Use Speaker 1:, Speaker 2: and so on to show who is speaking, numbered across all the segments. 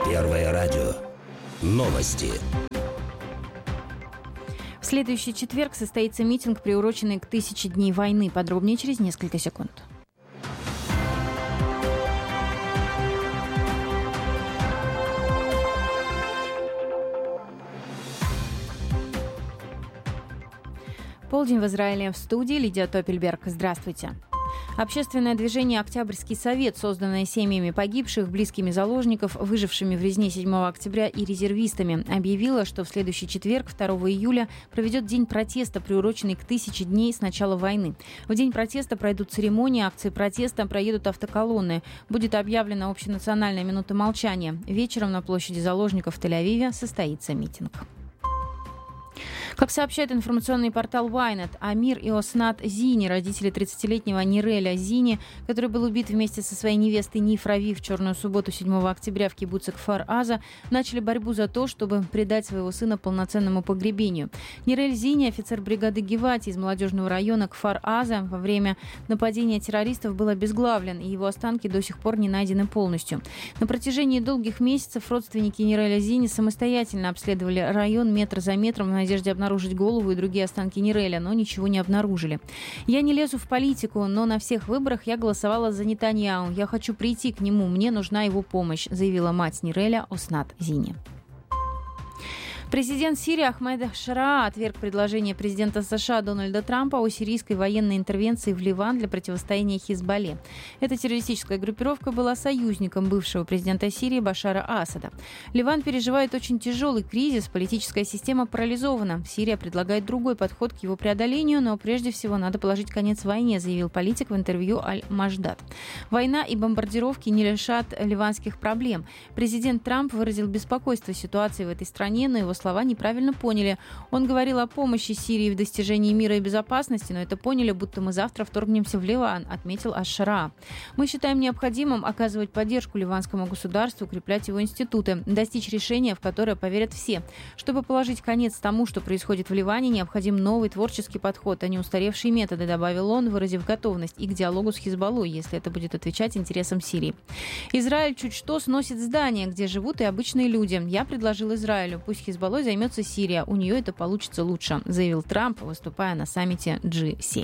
Speaker 1: Первое радио. Новости.
Speaker 2: В следующий четверг состоится митинг, приуроченный к 1000 дней войны. Подробнее через несколько секунд. Полдень в Израиле. В студии Лидия Топельберг. Здравствуйте. Общественное движение «Октябрьский совет», созданное семьями погибших, близкими заложников, выжившими в резне 7 октября и резервистами, объявило, что в следующий четверг, 2 июля, проведет день протеста, приуроченный к 1000 дней с начала войны. В день протеста пройдут церемонии, акции протеста, проедут автоколонны. Будет объявлена общенациональная минута молчания. Вечером на площади заложников в Тель-Авиве состоится митинг. Как сообщает информационный портал Ynet, Амир и Оснат Зини, родители 30-летнего Ниреля Зини, который был убит вместе со своей невестой Ниф Рави в черную субботу 7 октября в кибуце Кфар-Аза, начали борьбу за то, чтобы предать своего сына полноценному погребению. Нирель Зини, офицер бригады Гевати из молодежного района Кфар-Аза, во время нападения террористов был обезглавлен, и его останки до сих пор не найдены полностью. На протяжении долгих месяцев родственники Ниреля Зини самостоятельно обследовали район метр за метром в надежде обнаружить голову и другие останки Ниреля, но ничего не обнаружили. «Я не лезу в политику, но на всех выборах я голосовала за Нетаньяху. Я хочу прийти к нему, мне нужна его помощь», заявила мать Ниреля Оснат Зини. Президент Сирии Ахмед Шараа отверг предложение президента США Дональда Трампа о сирийской военной интервенции в Ливан для противостояния Хизбалле. Эта террористическая группировка была союзником бывшего президента Сирии Башара Асада. Ливан переживает очень тяжелый кризис, политическая система парализована. Сирия предлагает другой подход к его преодолению, но прежде всего надо положить конец войне, заявил политик в интервью Аль-Маждад. Война и бомбардировки не решат ливанских проблем. Президент Трамп выразил беспокойство ситуации в этой стране, но его слова неправильно поняли. Он говорил о помощи Сирии в достижении мира и безопасности, но это поняли, будто мы завтра вторгнемся в Ливан, отметил Аш-Шараа. Мы считаем необходимым оказывать поддержку ливанскому государству, укреплять его институты, достичь решения, в которое поверят все. Чтобы положить конец тому, что происходит в Ливане, необходим новый творческий подход, а не устаревшие методы, добавил он, выразив готовность и к диалогу с Хизбаллой, если это будет отвечать интересам Сирии. Израиль чуть что сносит здания, где живут и обычные люди. Я предложил Израилю, пусть Хизбаллой займется Сирия, у нее это получится лучше, заявил Трамп, выступая на саммите G7.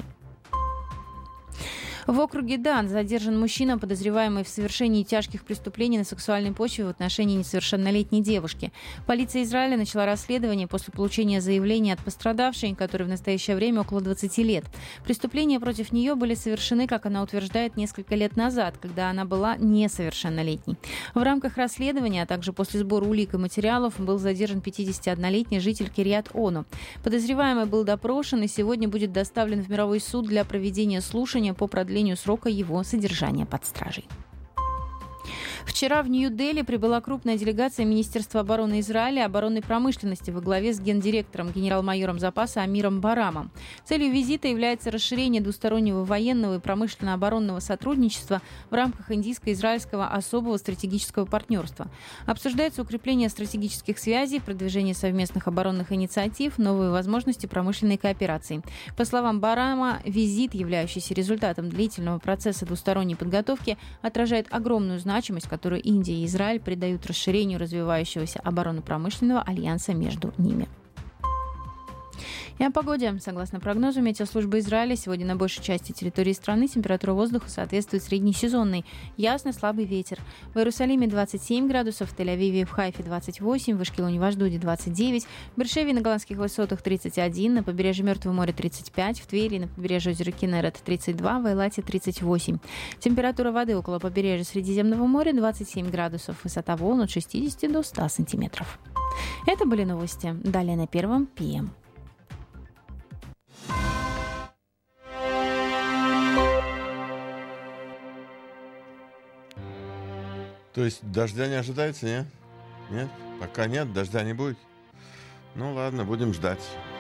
Speaker 2: В округе Дан задержан мужчина, подозреваемый в совершении тяжких преступлений на сексуальной почве в отношении несовершеннолетней девушки. Полиция Израиля начала расследование после получения заявления от пострадавшей, которой в настоящее время около 20 лет. Преступления против нее были совершены, как она утверждает, несколько лет назад, когда она была несовершеннолетней. В рамках расследования, а также после сбора улик и материалов, был задержан 51-летний житель Кирьят-Ону. Подозреваемый был допрошен и сегодня будет доставлен в мировой суд для проведения слушания по продлению срока его содержания под стражей. Вчера в Нью-Дели прибыла крупная делегация Министерства обороны Израиля и оборонной промышленности во главе с гендиректором, генерал-майором запаса Амиром Барамом. Целью визита является расширение двустороннего военного и промышленно-оборонного сотрудничества в рамках индийско-израильского особого стратегического партнерства. Обсуждается укрепление стратегических связей, продвижение совместных оборонных инициатив, новые возможности промышленной кооперации. По словам Барама, визит, являющийся результатом длительного процесса двусторонней подготовки, отражает огромную значимость, которую Индия и Израиль придают расширению развивающегося оборонно-промышленного альянса между ними. И о погоде. Согласно прогнозу Метеослужбы Израиля, сегодня на большей части территории страны температура воздуха соответствует среднесезонной. Ясный слабый ветер. В Иерусалиме 27 градусов, в Тель-Авиве и в Хайфе 28, в Ашкелоне и в Ашдоде 29, в Бершеве на Голландских высотах 31, на побережье Мертвого моря 35, в Твери на побережье озера Кинерет 32, в Эйлате 38. Температура воды около побережья Средиземного моря 27 градусов, высота волн от 60 до 100 сантиметров. Это были новости. Далее на Первом ПМ.
Speaker 3: То есть дождя не ожидается, нет? Нет? Пока нет, дождя не будет. Ну ладно, будем ждать.